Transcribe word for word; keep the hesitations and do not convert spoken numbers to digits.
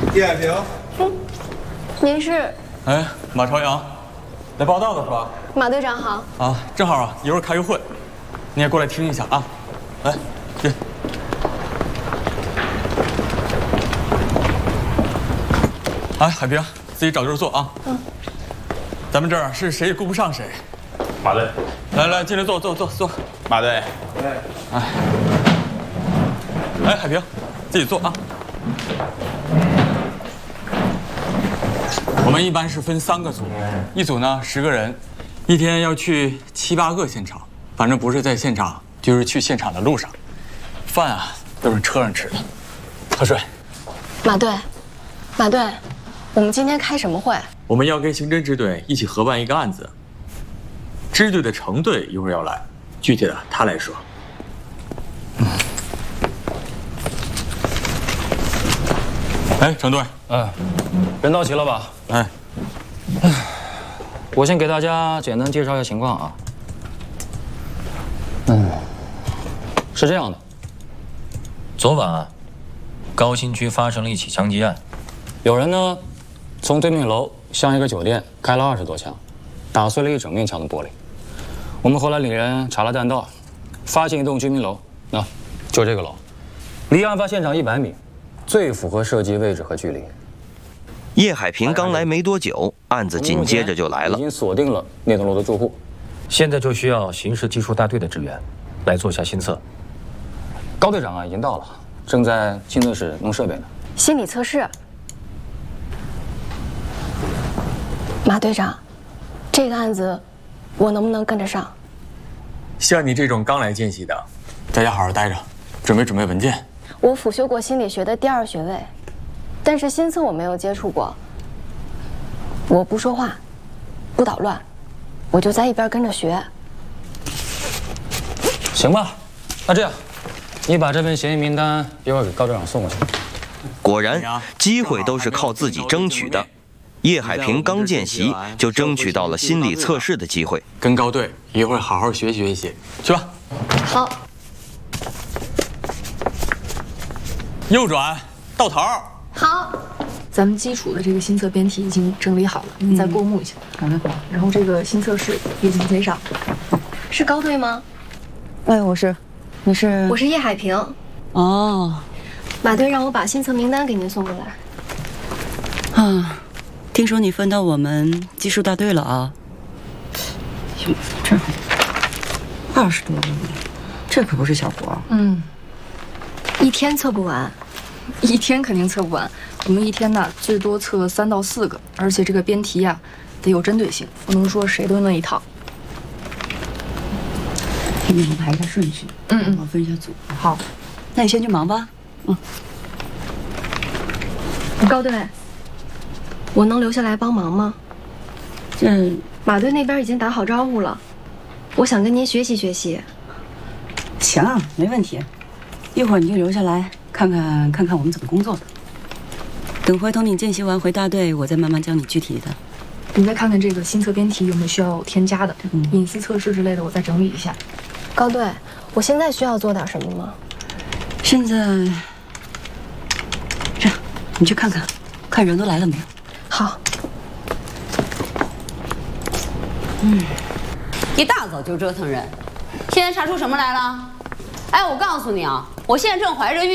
叶海平， 嗯，您是？ 哎，马朝阳，来报道的是吧？ 马队长好。 啊，正好啊，一会儿开个会，你也过来听一下啊。来，进。哎，海平，自己找地儿坐啊。嗯。咱们这儿是谁也顾不上谁。 马队， 来来，进来坐坐坐坐。 马队， 哎，哎，海平，自己坐啊。我们一般是分三个组，一组呢十个人，一天要去七八个现场，反正不是在现场，就是去现场的路上。饭啊都是车上吃的。喝水。 马队，马队，我们今天开什么会？ 我们要跟刑侦支队一起合办一个案子。支队的程队一会儿要来，具体的他来说。嗯。哎，程队， 嗯，人到齐了吧？ 哎， 我先给大家简单介绍一下情况啊。嗯，是这样的， 昨晚啊，高新区发生了一起枪击案， 有人呢从对面楼向一个酒店开了二十多枪，打碎了一整面墙的玻璃。我们后来领人查了弹道，发现一栋居民楼，那、啊、就这个楼，离案发现场一百米，最符合射击位置和距离。 叶海平刚来没多久，案子紧接着就来了。 已经锁定了那栋楼的住户， 现在就需要刑事技术大队的支援，来做下心测。 高队长啊已经到了，正在心测室弄设备呢。 心理测试。马队长，这个案子我能不能跟着上？ 像你这种刚来见习的，在家好好待着，准备准备文件。 我辅修过心理学的第二学位，但是心测我没有接触过。我不说话，不捣乱，我就在一边跟着学。 行吧，那这样，你把这份嫌疑名单一会儿给高队长送过去。 果然，机会都是靠自己争取的。叶海平刚见习就争取到了心理测试的机会， 跟高队一会儿好好学学习，去吧。 好。 右转，到头。 好。 咱们基础的这个心测编题已经整理好了，你再过目一下。好的。然后这个新测试也已经贴上。 是高队吗？ 哎，我是。你是？ 我是叶海平。 哦。 马队让我把心测名单给您送过来。 啊。听说你分到我们技术大队了啊？哟，这二十多个，这可不是小活。 嗯， 一天测不完， 一天肯定测不完。我们一天呢最多测三到四个，而且这个编题呀、啊、得有针对性，不能说谁都那一套。 给你们排一下顺序， 嗯嗯， 我分一下组。 好， 那你先去忙吧。嗯。 高队。我能留下来帮忙吗？ 这马队那边已经打好招呼了，我想跟您学习学习。 行，没问题。一会儿你就留下来看看看看我们怎么工作的。等回头你见习完回大队，我再慢慢教你具体的。 你再看看这个新测编题有没有需要添加的，嗯、隐私测试之类的，我再整理一下。 高队，我现在需要做点什么吗？ 现在这样，你去看看，看人都来了没有。 好。 嗯，一大早就折腾人，现在查出什么来了？哎，我告诉你啊，我现在正怀着孕。